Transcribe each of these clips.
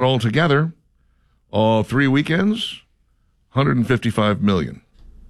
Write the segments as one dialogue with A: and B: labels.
A: all together, 3 weekends, $155 million.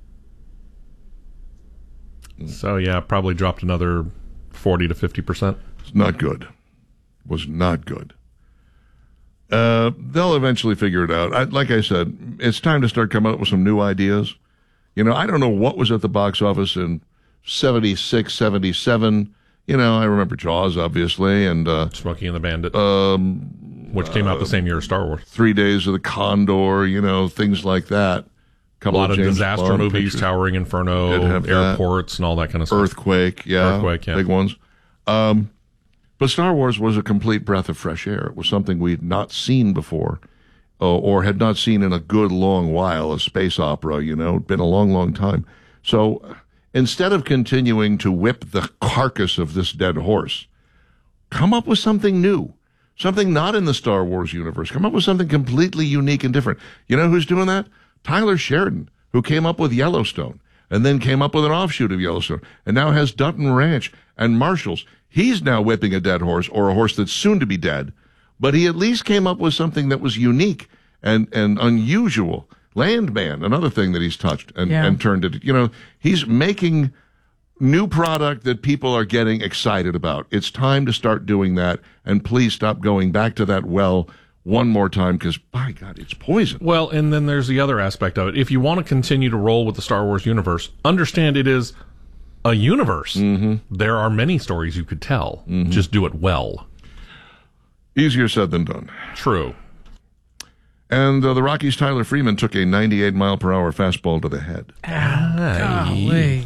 B: So, yeah, probably dropped another 40 to 50%.
A: It's not good. Was not good. They'll eventually figure it out. Like I said, it's time to start coming up with some new ideas. You know, I don't know what was at the box office in 76, 77. You know, I remember Jaws, obviously, and
B: Smokey and the Bandit, which came out the same year as Star Wars.
A: 3 Days of the Condor, you know, things like that.
B: A lot of disaster
A: Bond
B: movies,
A: pictures.
B: Towering Inferno, airports, and all that kind of stuff.
A: Earthquake, yeah. Big ones. But Star Wars was a complete breath of fresh air. It was something we'd not seen before, or had not seen in a good long while, a space opera, you know. It'd been a long, long time. So instead of continuing to whip the carcass of this dead horse, come up with something new, something not in the Star Wars universe. Come up with something completely unique and different. You know who's doing that? Tyler Sheridan, who came up with Yellowstone and then came up with an offshoot of Yellowstone and now has Dutton Ranch and Marshalls. He's now whipping a dead horse, or a horse that's soon to be dead, but he at least came up with something that was unique and unusual. Landman, another thing that he's touched and turned it. You know, he's making new product that people are getting excited about. It's time to start doing that, and please stop going back to that well one more time, because, by God, it's poison.
B: Well, and then there's the other aspect of it. If you want to continue to roll with the Star Wars universe, understand it is a universe. Mm-hmm. There are many stories you could tell. Mm-hmm. Just do it well.
A: Easier said than done.
B: True.
A: And the Rockies' Tyler Freeman took a 98-mile-per-hour fastball to the head.
C: Golly.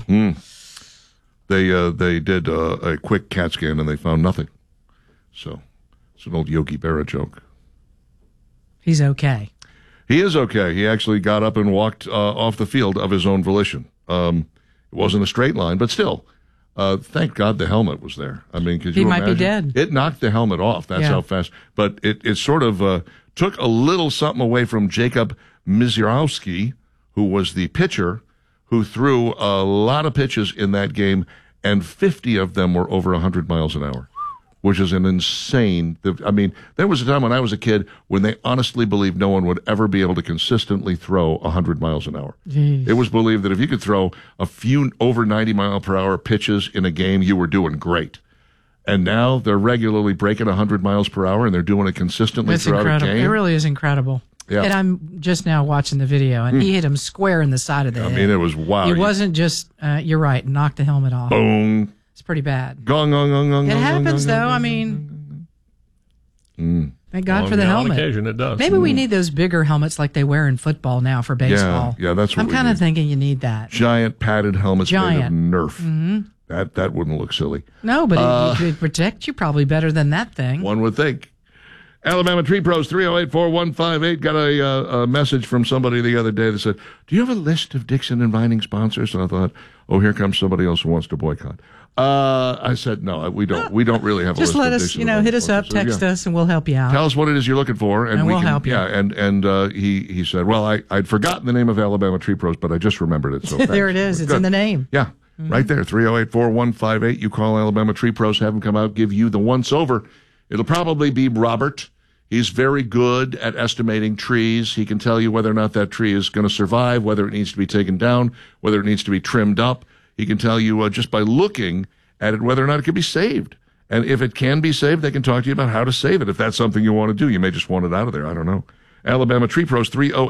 A: They did a quick CAT scan, and they found nothing. So it's an old Yogi Berra joke.
C: He's okay.
A: He is okay. He actually got up and walked off the field of his own volition. It wasn't a straight line, but still, thank God the helmet was there. I mean, could you imagine?
C: He might be dead.
A: It knocked the helmet off. That's how fast. But it sort of took a little something away from Jacob Misiorowski, who was the pitcher, who threw a lot of pitches in that game, and 50 of them were over 100 miles an hour, which is an insane. I mean, there was a time when I was a kid when they honestly believed no one would ever be able to consistently throw 100 miles an hour.
C: Jeez.
A: It was believed that if you could throw a few over 90-mile-per-hour pitches in a game, you were doing great. And now they're regularly breaking 100 miles per hour, and they're doing it consistently throughout
C: incredible.
A: a game.
C: It really is incredible.
A: Yeah.
C: And I'm just now watching the video, and he hit him square in the side of the head.
A: I mean, it was wow.
C: It wasn't just, you're right, knocked the helmet off.
A: Boom.
C: It's pretty bad.
A: Gong, gong, gong, gong.
C: It happens,
A: gong,
C: though.
A: gong,
C: I mean, thank God
B: On
C: for the helmet.
B: On occasion, it does.
C: Maybe we need those bigger helmets like they wear in football now for baseball.
A: Yeah, that's what
C: I'm kind of thinking you need that.
A: Giant padded helmets made of
C: Giant.
A: Nerf. Mm-hmm. That wouldn't look silly.
C: No, but it could protect you probably better than that thing.
A: One would think. Alabama Tree Pros, 308-4158. Got a message from somebody the other day that said, do you have a list of Dixon and Vining sponsors? And I thought, oh, here comes somebody else who wants to boycott. I said, no, we don't. We don't really have a list
C: Just let
A: of
C: us,
A: Dixon and Vining
C: hit us up,
A: sponsors.
C: text us, and we'll help you out.
A: Tell us what it is you're looking for, and we
C: we'll
A: can
C: help you.
A: Yeah, and he said, well, I'd forgotten the name of Alabama Tree Pros, but I just remembered it. So
C: There it is. It's
A: Good.
C: in the name.
A: Yeah. Right there, 308-4158. You call Alabama Tree Pros, have them come out, give you the once-over. It'll probably be Robert. He's very good at estimating trees. He can tell you whether or not that tree is going to survive, whether it needs to be taken down, whether it needs to be trimmed up. He can tell you just by looking at it whether or not it can be saved. And if it can be saved, they can talk to you about how to save it. If that's something you want to do, you may just want it out of there. I don't know. Alabama Tree Pros,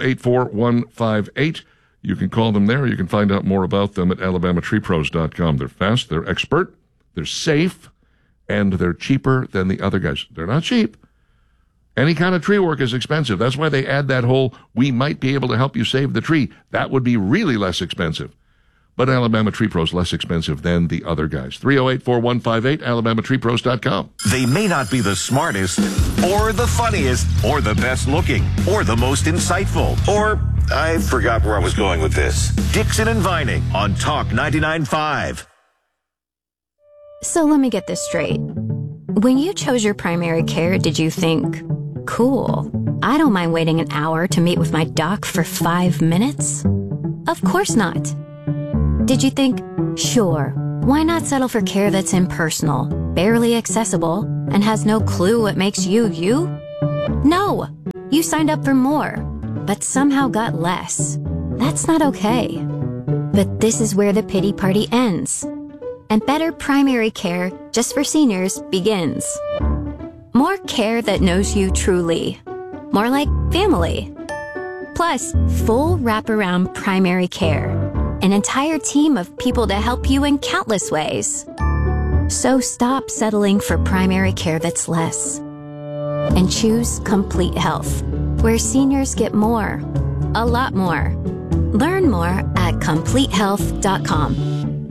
A: 308-4158. You can call them there. You can find out more about them at alabamatreepros.com. They're fast, they're expert, they're safe, and they're cheaper than the other guys. They're not cheap. Any kind of tree work is expensive. That's why they add that whole, we might be able to help you save the tree. That would be really less expensive. But Alabama Tree Pros less expensive than the other guys. 308-4158, alabamatreepros.com.
D: They may not be the smartest, or the funniest, or the best looking, or the most insightful, or I forgot where I was going with this. Dixon and Vining on Talk 99.5.
E: So let me get this straight. When you chose your primary care, did you think, cool, I don't mind waiting an hour to meet with my doc for 5 minutes? Of course not. Did you think, sure, why not settle for care that's impersonal, barely accessible, and has no clue what makes you, you? No! You signed up for more, but somehow got less. That's not okay. But this is where the pity party ends. And better primary care, just for seniors, begins. More care that knows you truly. More like family. Plus, full wraparound primary care. An entire team of people to help you in countless ways. So stop settling for primary care that's less. And choose Complete Health, where seniors get more. A lot more. Learn more at CompleteHealth.com.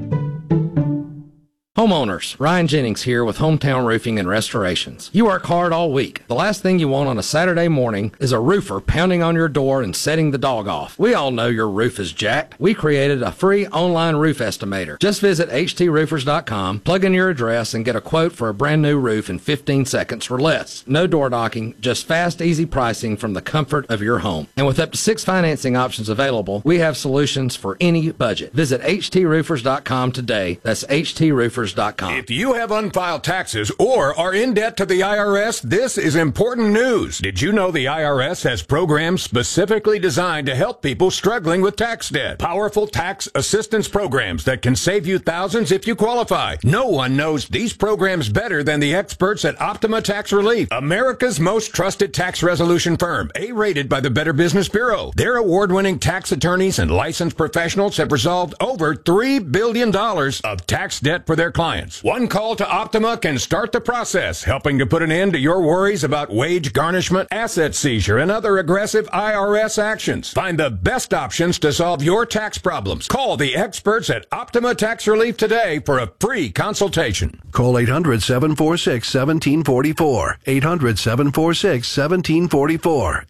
F: Homeowners, Ryan Jennings here with Hometown Roofing and Restorations. You work hard all week. The last thing you want on a Saturday morning is a roofer pounding on your door and setting the dog off. We all know your roof is jacked. We created a free online roof estimator. Just visit HTRoofers.com, plug in your address, and get a quote for a brand new roof in 15 seconds or less. No door knocking, just fast, easy pricing from the comfort of your home. And with up to 6 financing options available, we have solutions for any budget. Visit HTRoofers.com today. That's HTRoofers.com.
G: If you have unfiled taxes or are in debt to the IRS, this is important news. Did you know the IRS has programs specifically designed to help people struggling with tax debt? Powerful tax assistance programs that can save you thousands if you qualify. No one knows these programs better than the experts at Optima Tax Relief, America's most trusted tax resolution firm, A-rated by the Better Business Bureau. Their award-winning tax attorneys and licensed professionals have resolved over $3 billion of tax debt for their clients. One call to Optima can start the process, helping to put an end to your worries about wage garnishment, asset seizure, and other aggressive IRS actions. Find the best options to solve your tax problems. Call the experts at Optima Tax Relief today for a free consultation.
H: Call 800-746-1744. 800-746-1744.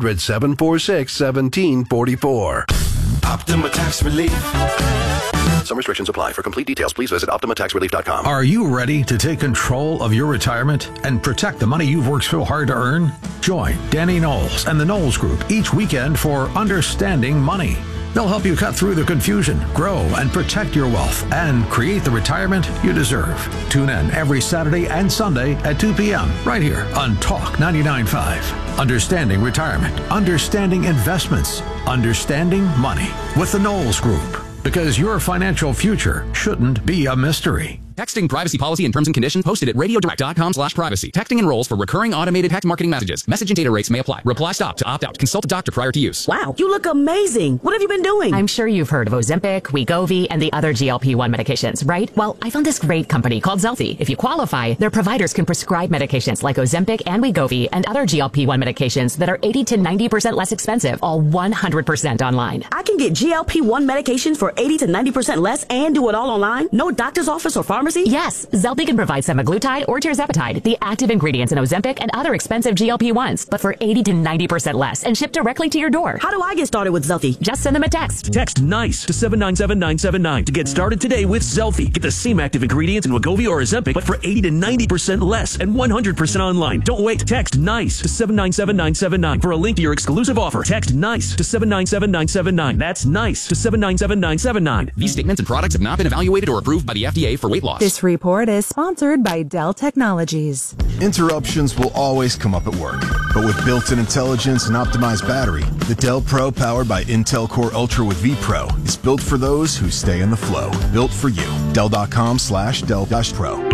H: 800-746-1744.
I: Optima Tax Relief.
H: Some restrictions apply. For complete details, please visit OptimaTaxRelief.com.
J: Are you ready to take control of your retirement and protect the money you've worked so hard to earn? Join Danny Knowles and the Knowles Group each weekend for Understanding Money. They'll help you cut through the confusion, grow and protect your wealth, and create the retirement you deserve. Tune in every Saturday and Sunday at 2 p.m. right here on Talk 99.5. Understanding Retirement, Understanding Investments, Understanding Money with the Knowles Group. Because your financial future shouldn't be a mystery.
K: Texting privacy policy and terms and conditions posted at radiodirect.com/privacy. Texting enrolls for recurring automated text marketing messages. Message and data rates may apply. Reply stop to opt out. Consult a doctor prior to use.
L: Wow, you look amazing. What have you been doing?
M: I'm sure you've heard of Ozempic, Wegovy, and the other GLP-1 medications, right? Well, I found this great company called Zelfie. If you qualify, their providers can prescribe medications like Ozempic and Wegovy and other GLP-1 medications that are 80 to 90% less expensive, all 100% online.
L: I can get GLP-1 medications for 80 to 90% less and do it all online? No doctor's office or pharmacy?
M: Yes, Zelfie can provide semaglutide or tirzepatide, the active ingredients in Ozempic and other expensive GLP-1s, but for 80 to 90% less and shipped directly to your door.
L: How do I get started with Zelfie?
M: Just send them a text.
N: Text NICE to 797979 to get started today with Zelfie. Get the same active ingredients in Wegovy or Ozempic, but for 80 to 90% less and 100% online. Don't wait. Text NICE to 797979 for a link to your exclusive offer. Text NICE to 797979. That's NICE to 797979.
K: These statements and products have not been evaluated or approved by the FDA for weight loss.
O: This report is sponsored by Dell Technologies.
P: Interruptions will always come up at work, but with built-in intelligence and optimized battery, the Dell Pro powered by Intel Core Ultra with vPro is built for those who stay in the flow. Built for you. Dell.com/Dell-Pro.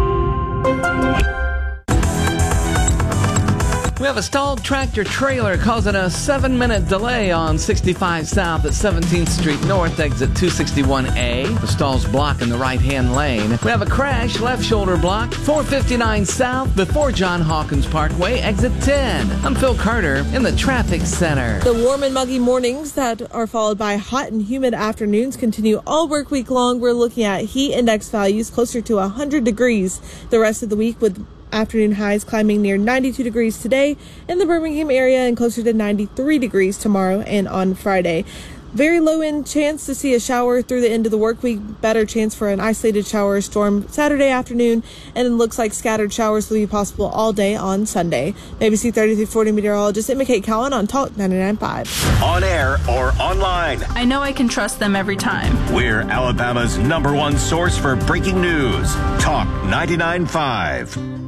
Q: We have a stalled tractor trailer causing a 7-minute delay on 65 South at 17th Street North, exit 261A. The stall's blocking the right-hand lane. We have a crash, left shoulder block, 459 South before John Hawkins Parkway, exit 10. I'm Phil Carter in the traffic center.
R: The warm and muggy mornings that are followed by hot and humid afternoons continue all work week long. We're looking at heat index values closer to 100 degrees the rest of the week, with afternoon highs climbing near 92 degrees today in the Birmingham area and closer to 93 degrees tomorrow and on Friday. Very low end chance to see a shower through the end of the work week. Better chance for an isolated shower or storm Saturday afternoon, and it looks like scattered showers will be possible all day on Sunday. ABC 3340 meteorologist Emma Kate Cowan on Talk 99.5.
D: On air or online,
S: I know I can trust them every time.
D: We're Alabama's #1 source for breaking news. Talk 99.5.